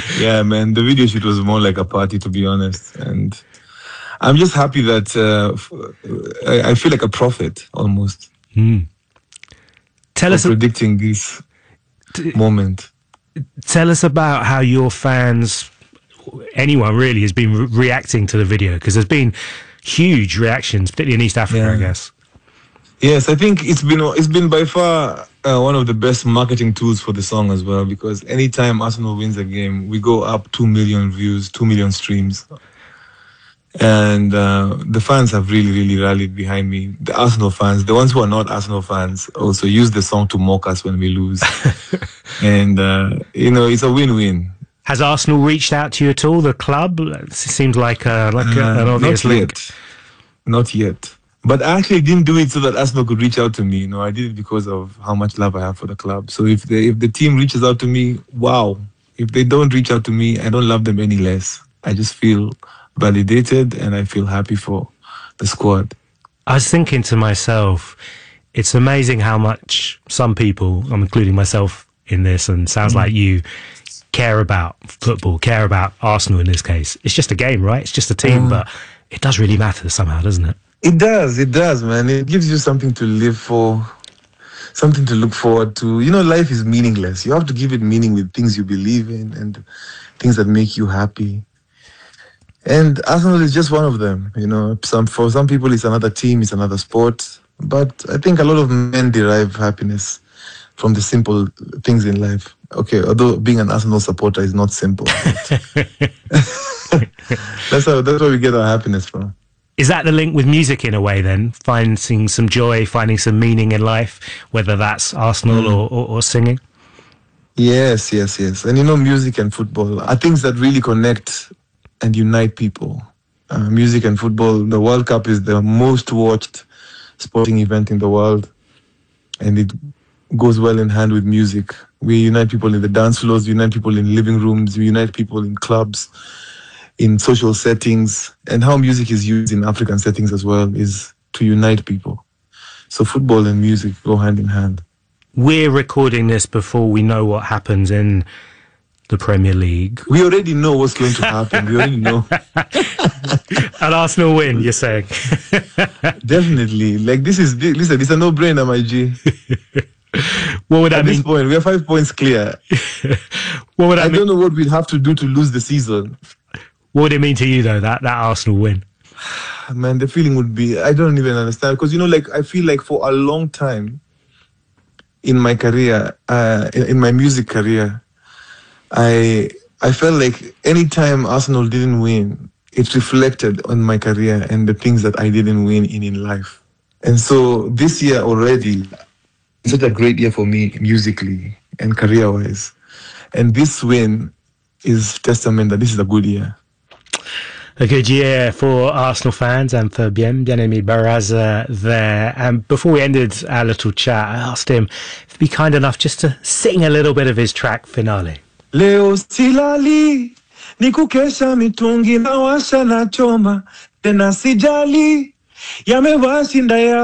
Yeah, man, the video shoot was more like a party, to be honest. And I'm just happy that I feel like a prophet almost Tell for us, predicting this moment. tell us about how your fans, anyone really, has been reacting to the video, because there's been huge reactions, particularly in East Africa, I guess. Yes, I think it's been by far one of the best marketing tools for the song as well, because anytime Arsenal wins a game, we go up 2 million views, 2 million streams. And the fans have really, really rallied behind me. The Arsenal fans, the ones who are not Arsenal fans, also use the song to mock us when we lose. And, it's a win-win. Has Arsenal reached out to you at all, the club? It seems like an obvious link. Not yet. But I actually didn't do it so that Arsenal could reach out to me. I did it because of how much love I have for the club. So if the team reaches out to me, wow. If they don't reach out to me, I don't love them any less. I just feel validated and I feel happy for the squad. I was thinking to myself, it's amazing how much some people, I'm including myself in this, and sounds like you, care about football, care about Arsenal in this case. It's just a game, right? It's just a team, but it does really matter somehow, doesn't it? It does, man. It gives you something to live for, something to look forward to. Life is meaningless. You have to give it meaning with things you believe in and things that make you happy. And Arsenal is just one of them. For some people, it's another team, it's another sport. But I think a lot of men derive happiness from the simple things in life. Okay, although being an Arsenal supporter is not simple. That's where we get our happiness from. Is that the link with music in a way then? Finding some joy, finding some meaning in life, whether that's Arsenal or singing? Yes. And music and football are things that really connect and unite people. Music and football, the World Cup is the most watched sporting event in the world. And it goes well in hand with music. We unite people in the dance floors, we unite people in living rooms, we unite people in clubs, in social settings. And how music is used in African settings as well is to unite people. So football and music go hand in hand. We're recording this before we know what happens in the Premier League. We already know what's going to happen. We already know. An Arsenal win, you're saying? Definitely. Listen, it's a no-brainer, my G. What would that mean? At this point, we are 5 points clear. What would that mean? I don't know what we'd have to do to lose the season. What would it mean to you, though, that Arsenal win? Man, the feeling would be, I don't even understand. Because, I feel like for a long time in my career, in my music career, I felt like anytime Arsenal didn't win, it reflected on my career and the things that I didn't win in life. And so this year already, it's such a great year for me musically and career-wise. And this win is testament that this is a good year. A good year for Arsenal fans and for Bien-Aimé Baraza there. And before we ended our little chat, I asked him if he'd be kind enough just to sing a little bit of his track Finale. Leo silali, nikukesha mitungi na washa na choma, tena sijali, yamewashinda ya